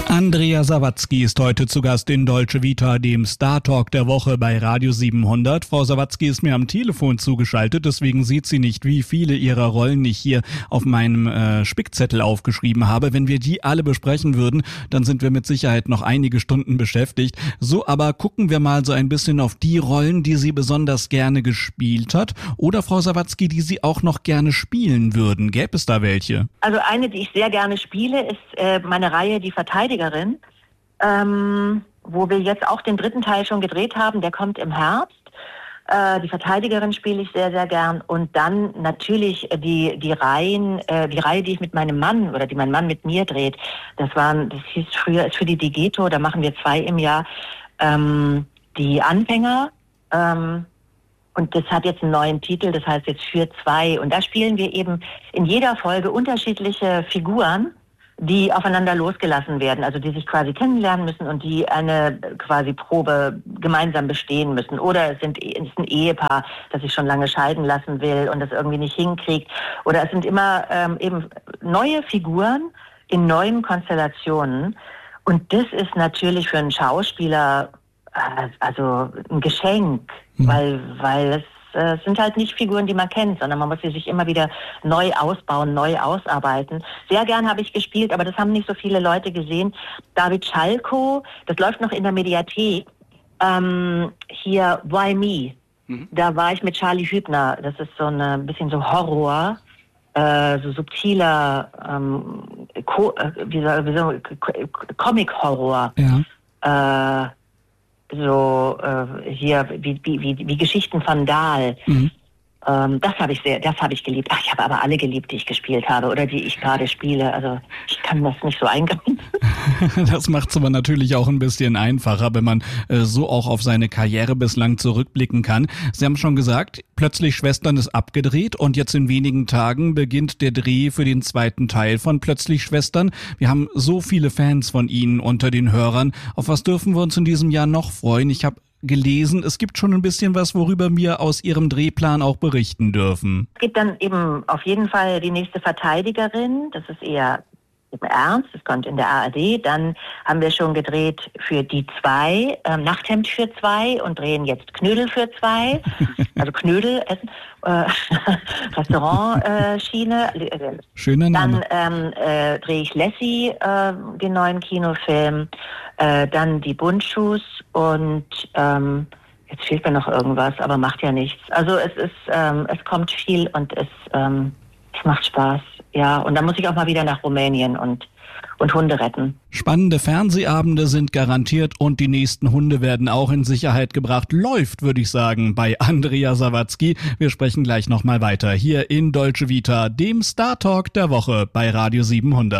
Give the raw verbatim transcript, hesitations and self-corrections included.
Andrea Sawatzki ist heute zu Gast in Dolce Vita, dem Star Talk der Woche bei Radio siebenhundert. Frau Sawatzki ist mir am Telefon zugeschaltet, deswegen sieht sie nicht, wie viele ihrer Rollen ich hier auf meinem äh, Spickzettel aufgeschrieben habe. Wenn wir die alle besprechen würden, dann sind wir mit Sicherheit noch einige Stunden beschäftigt. So, aber gucken wir mal so ein bisschen auf die Rollen, die sie besonders gerne gespielt hat. Oder, Frau Sawatzki, die Sie auch noch gerne spielen würden. Gäbe es da welche? Also eine, die ich sehr gerne spiele, ist äh, meine Reihe Die Verteidigerin. Ähm, wo wir jetzt auch den dritten Teil schon gedreht haben, der kommt im Herbst. Äh, die Verteidigerin spiele ich sehr, sehr gern. Und dann natürlich die die Reihen, äh, die Reihe, die ich mit meinem Mann oder die mein Mann mit mir dreht. Das waren, das hieß früher, ist für die Digeto, da machen wir zwei im Jahr. Ähm, die Anfänger. Ähm, und das hat jetzt einen neuen Titel, das heißt jetzt Für zwei. Und da spielen wir eben in jeder Folge unterschiedliche Figuren, die aufeinander losgelassen werden, also die sich quasi kennenlernen müssen und die eine quasi Probe gemeinsam bestehen müssen. Oder es, sind, es ist ein Ehepaar, das sich schon lange scheiden lassen will und das irgendwie nicht hinkriegt. Oder es sind immer ähm, eben neue Figuren in neuen Konstellationen. Und das ist natürlich für einen Schauspieler äh, also ein Geschenk, mhm. weil, weil es Es sind halt nicht Figuren, die man kennt, sondern man muss sie sich immer wieder neu ausbauen, neu ausarbeiten. Sehr gern habe ich gespielt, aber das haben nicht so viele Leute gesehen. David Schalko, das läuft noch in der Mediathek. Ähm, hier, Why Me? Mhm. Da war ich mit Charlie Hübner. Das ist so ein ein bisschen so Horror, äh, so subtiler ähm, Co- äh, wie soll, wie soll, Comic-Horror. Ja. Äh, so äh, hier wie, wie, wie, wie Geschichten von Dahl. Mhm. Ähm, das habe ich sehr, das habe ich geliebt. Ach, ich habe aber alle geliebt, die ich gespielt habe oder die ich gerade spiele. Also ich kann das nicht so eingrenzen. Das macht es aber natürlich auch ein bisschen einfacher, wenn man äh, so auch auf seine Karriere bislang zurückblicken kann. Sie haben schon gesagt, Plötzlich Schwestern ist abgedreht und jetzt in wenigen Tagen beginnt der Dreh für den zweiten Teil von Plötzlich Schwestern. Wir haben so viele Fans von Ihnen unter den Hörern. Auf was dürfen wir uns in diesem Jahr noch freuen? Ich habe gelesen, es gibt schon ein bisschen was, worüber wir aus Ihrem Drehplan auch berichten dürfen. Es gibt dann eben auf jeden Fall die nächste Verteidigerin, das ist eher im Ernst, das kommt in der A R D. Dann haben wir schon gedreht für die zwei, ähm, Nachthemd für zwei und drehen jetzt Knödel für zwei, also Knödel essen, äh, Restaurantschiene. Äh, Schöner Name. Dann ähm, äh, drehe ich Lassie, äh, den neuen Kinofilm, äh, dann die Buntschuhs und ähm, jetzt fehlt mir noch irgendwas, aber macht ja nichts. Also es ist, ähm, es kommt viel und es, ähm, es macht Spaß. Ja, und dann muss ich auch mal wieder nach Rumänien und, und Hunde retten. Spannende Fernsehabende sind garantiert und die nächsten Hunde werden auch in Sicherheit gebracht. Läuft, würde ich sagen, bei Andrea Sawatzki. Wir sprechen gleich nochmal weiter hier in Dolce Vita, dem Star Talk der Woche bei Radio siebenhundert.